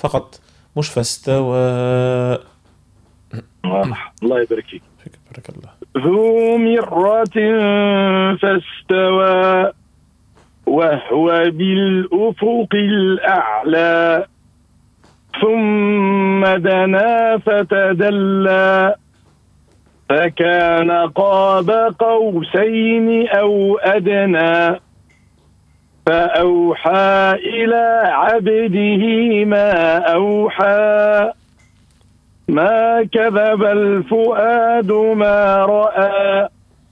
فقط، مش فاستوى. واضح. الله يبارك فيك. بارك الله. ذو مرة فاستوى وهو بالأفق الأعلى ثم دنا فتدلى فكان قاب قوسين أو أدنى فأوحى إلى عبده ما أوحى ما كذب الفؤاد ما رأى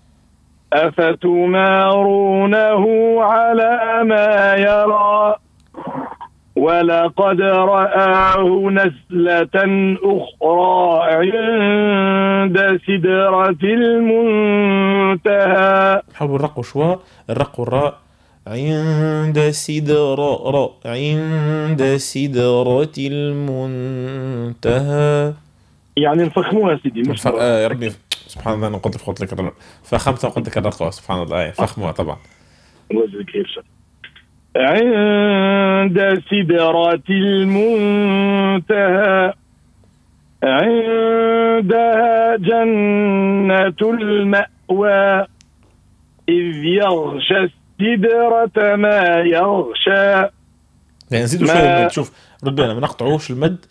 أفتمارونه على ما يرى ولقد رآه نزلة أخرى عند سدرة المنتهى. حاولوا الرق شوى، الرق والراء. عند سدرة، عند سدرة المنتهى. يعني نفخموها سيدي مش يا ربي سبحان الله. أنا قلت لك فخمتها وقلت لك الرقوة سبحان الله. فخموها طبعا. الله يجزيك خير. عند سدرة المنتهى عندها جنة المأوى إذ يغشى السدرة ما يغشى. يعني نزيدوا شوية المد. شوف ربنا ما نقطعوش المد.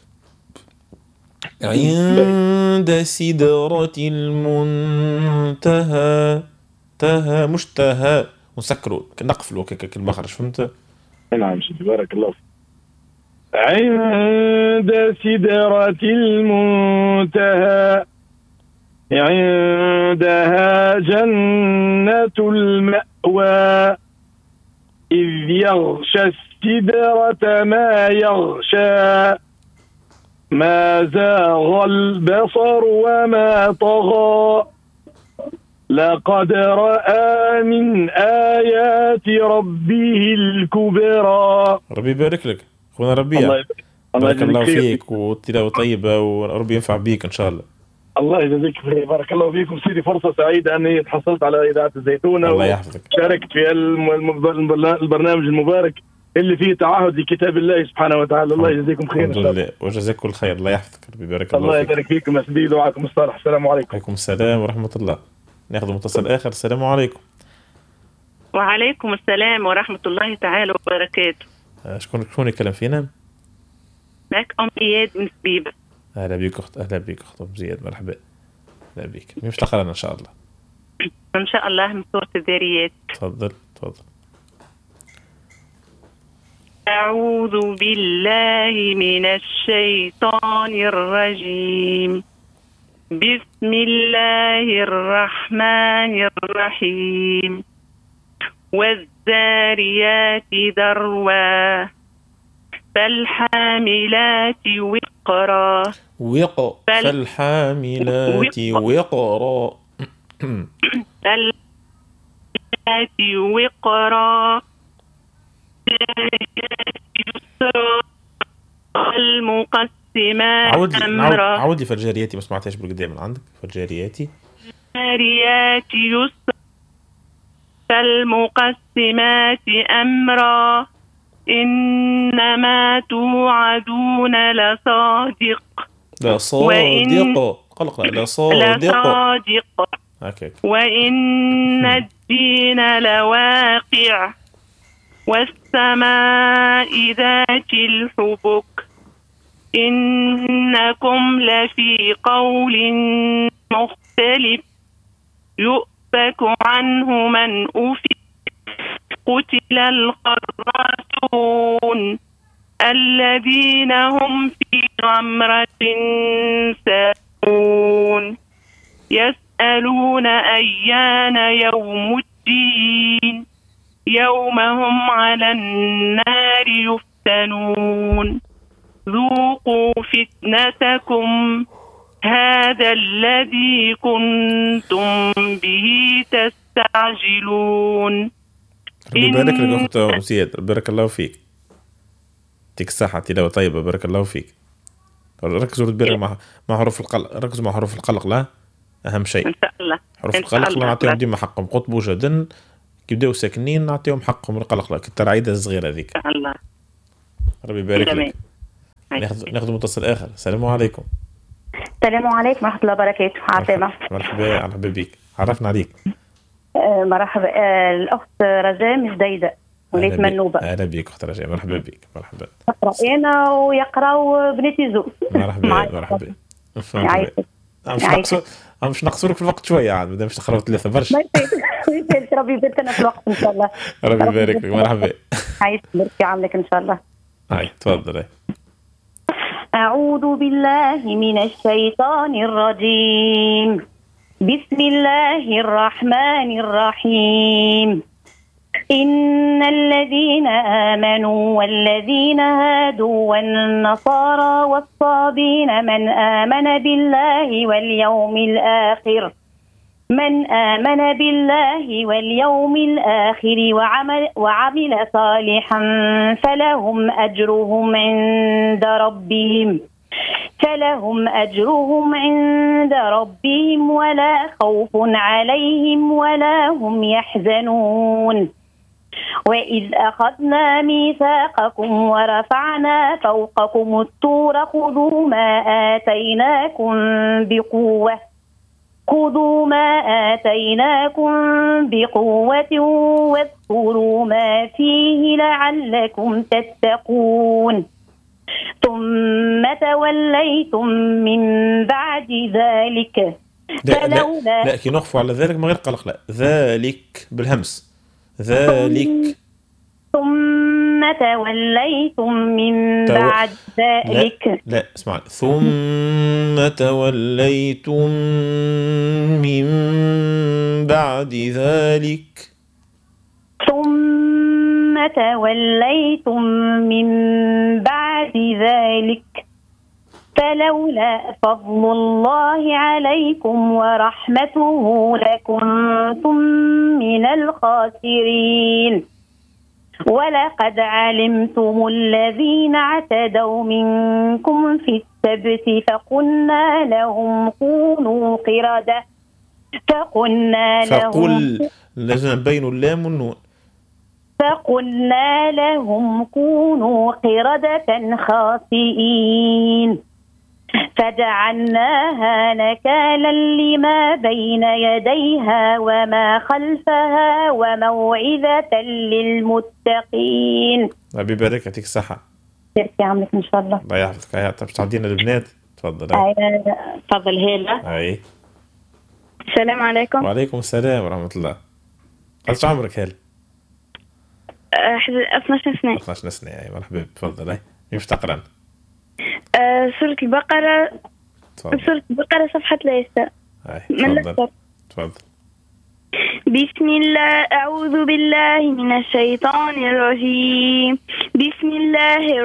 عند سدرة المنتهى. تها مش تها، ونسكروا نقفلوا المخرج. فهمت؟ نعم سيدي بارك الله فيك. عند سدرة المنتهى عندها جنة المأوى إذ يغشى السدرة ما يغشى ما زاغ البصر وما طغى لقد رأى من آيات ربه الكبرى. ربي يبارك لك خونا ربيع. بارك الله فيك والتلاوة طيبة وربي ينفع بيك إن شاء الله. الله يجزيك خير. بارك الله فيكم سيدي. فرصة سعيدة أني تحصلت على إذاعة الزيتونة. الله يحفظك. شاركت في البرنامج المبارك اللي فيه تعهد لكتاب الله سبحانه وتعالى. الله يجزيكم خير. الحمد لله وجزاك كل خير. الله يحفظك. ربي يبارك الله فيك. الله يبارك فيكم يا سيدي. دعاكم الصالح. السلام عليكم. وعليكم السلام ورحمة الله. ناخذ متصل آخر. السلام عليكم. وعليكم السلام ورحمة الله تعالى وبركاته. شكون يتكلم فينا؟ معك أم إياد من سبيبة. أهلا بيك أخت. أهلا بيك أخت أم زياد. مرحبا. أهلا بيك. مش تقرأنا إن شاء الله. إن شاء الله من سورة الذاريات. تفضل تفضل. أعوذ بالله من الشيطان الرجيم. بسم الله الرحمن الرحيم. والذاريات ذروا فالحاملات وقرا. فالحاملات وقرا. فالحاملات وقرا. المقسمات أمرا. عودي فالجارياتي. ما سمعتهاش بالقدام من عندك. فالجارياتي. الجاريات يسرا فالمقسمات أمرا إنما توعدون لصادق. لصادق. قلق. لصادق. وإن الدين لواقع والسماء ذات الحبك إنكم لفي قول مختلف يؤفك عنه من أفك. قتل الخراصون الذين هم في غمرة ساهون يسألون أيان يوم الدين يوم هم على النار يفتنون ذوقوا فتنتكم هذا الذي كنتم به تستعجلون. ربي يبارك لك أخت زياد. بارك الله فيك. يعطيك الصحة. تلاوة طيبة. بارك الله فيك. ركزوا مع حروف القلق. ركزوا مع حروف القلق. لا أهم شيء. إن شاء الله. حروف القلق نعطيهم ديما حقهم. قطب وجدن كيبداو ساكنين نعطيهم حقهم. القلق لك الترعيدة الصغيرة ذيك. إن شاء الله. ربي يبارك لك. ناخذ متصل آخر. السلام عليكم. السلام عليكم ورحمة الله وبركاته. عاطمة. مرحبا بك. عرفنا عليك. مرحبا. الأخت رجاء من جديدة وليت منوبة. أهلا بك أخت رجاء. مرحبا بك. مرحبا. أقرأ أنا ويقرأوا بنتي زو. مرحبا. مش نقصرك في الوقت شوية عاد مادام مش تقراو 3 برشا. ما يسالش ربي يبارك لنا في الوقت إن شاء الله. ربي يبارك لك. مرحبا. عايش برك يعملك إن شاء الله. هاي تفضل. أعوذ بالله من الشيطان الرجيم. بسم الله الرحمن الرحيم. إن الذين آمنوا والذين هادوا والنصارى والصابين من آمن بالله واليوم الآخر وعمل صالحا فلهم أجرهم عند ربهم ولا خوف عليهم ولا هم يحزنون. وإذ أخذنا ميثاقكم ورفعنا فوقكم الطور خذوا ما آتيناكم بقوة واذكروا ما فيه لعلكم تتقون. ثم توليتم من بعد ذلك فلولا لا كي نخفوا على ذلك ما غير قلق. لا ذلك بالهمس. ذلك ثم توليتم من بعد ذلك. لا اسمع. ثم توليتم من بعد ذلك. ثم توليتم من بعد ذلك فلولا فضل الله عليكم ورحمته لكنتم من الخاسرين. ولقد علمتم الذين اعتدوا منكم في السبت فقلنا لهم كونوا قردة. لازم نبين اللام والنون. فقلنا لهم كونوا قردة خاسئين فجعلناها نكالا لما بين يديها وما خلفها وموعظة للمتقين. ربي يبارك يعطيك الصحة. يبارك يعملك إن شاء الله. الله يحفظك. طب تعدينا البنات تفضل. تفضل هلا. أي. السلام عليكم. وعليكم السلام ورحمة الله. قديش عمرك هلا؟ 12 سنة. 12 سنة. أي مرحبا. تفضل. مش تقرأ؟ سورة البقرة. سورة البقرة صفحة 3. تفضل. بسم الله. أعوذ بالله من الشيطان الرجيم. بسم الله